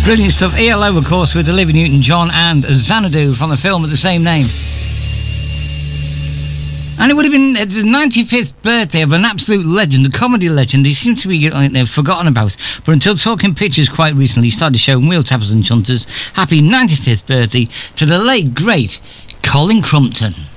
Brilliant stuff. ELO, of course, with Olivia Newton-John and Xanadu from the film of the same name. And it would have been the 95th birthday of an absolute legend, a comedy legend. He seemed to be forgotten about. But until Talking Pictures quite recently started showing Wheel Tappers and Chunters, happy 95th birthday to the late, great Colin Crumpton.